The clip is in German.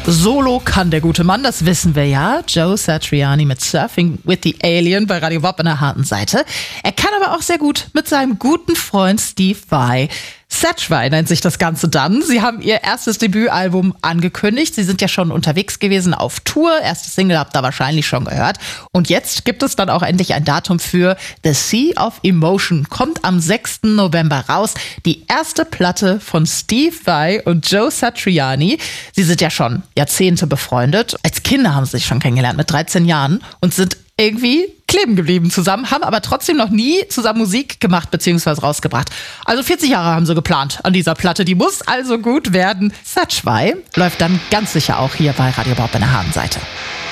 Solo kann der gute Mann, das wissen wir ja. Joe Satriani mit Surfing with the Alien bei Radio WAP an der harten Seite. Er kann aber auch sehr gut mit seinem guten Freund Steve Vai. Satchwei nennt sich das Ganze dann. Sie haben ihr erstes Debütalbum angekündigt. Sie sind ja schon unterwegs gewesen auf Tour. Erste Single habt ihr wahrscheinlich schon gehört. Und jetzt gibt es dann auch endlich ein Datum für The Sea of Emotion. Kommt am 6. November raus. Die erste Platte von Steve Vai und Joe Satriani. Sie sind ja schon Jahrzehnte befreundet. Als Kinder haben sie sich schon kennengelernt mit 13 Jahren und sind irgendwie kleben geblieben zusammen, haben aber trotzdem noch nie zusammen Musik gemacht bzw. rausgebracht. Also 40 Jahre haben sie geplant an dieser Platte. Die muss also gut werden. Satchwei läuft dann ganz sicher auch hier bei Radio WAP an der harten Seite.